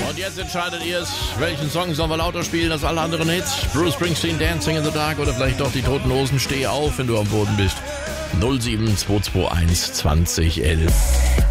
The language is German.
Und jetzt entscheidet ihr es, welchen Song sollen wir lauter spielen als alle anderen Hits? Bruce Springsteen, Dancing in the Dark oder vielleicht doch die Toten Hosen, Steh auf, wenn du am Boden bist. 07221 2011.